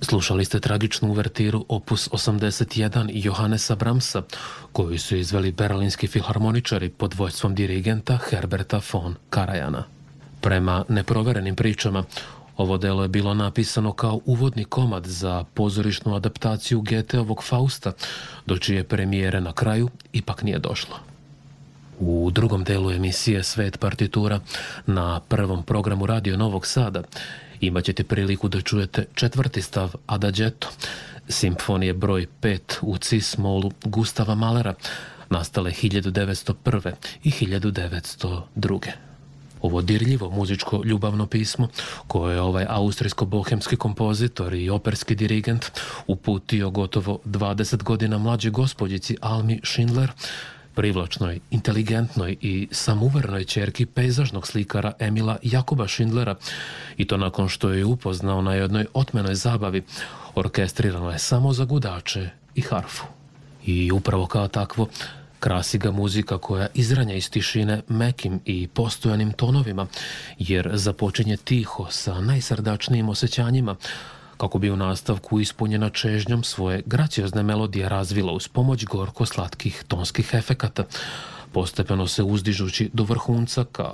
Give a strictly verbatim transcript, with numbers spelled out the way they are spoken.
Slušali ste tragičnu uvertiru opus osamdeset jedan Johannesa Brahmsa, koju su izveli berlinski filharmoničari pod vođstvom dirigenta Herberta von Karajana. Prema neproverenim pričama, ovo delo je bilo napisano kao uvodni komad za pozorišnu adaptaciju Goetheovog Fausta, do čije premijere na kraju ipak nije došlo. U drugom delu emisije Svet partitura na prvom programu Radio Novog Sada imat ćete priliku da čujete četvrti stav Adagietto, simfonije broj pet u cis-molu Gustava Mahlera, nastale hiljadu devetsto prve. i hiljadu devetsto druge. Ovo dirljivo muzičko ljubavno pismo, koje je ovaj austrijsko-bohemski kompozitor i operski dirigent uputio gotovo dvadeset godina mlađoj gospođici Almi Schindler, privlačnoj, inteligentnoj i samouvernoj ćerki pejzažnog slikara Emila Jakoba Schindlera, i to nakon što je upoznao na jednoj otmenoj zabavi, orkestrirano je samo za gudače i harfu. I upravo kao takvo, krasi ga muzika koja izranja iz tišine mekim i postojanim tonovima, jer započinje tiho sa najsrdačnijim osjećanjima, kako bi u nastavku ispunjena čežnjom svoje graciozne melodije razvila uz pomoć gorko-slatkih tonskih efekata, postepeno se uzdižući do vrhunca ka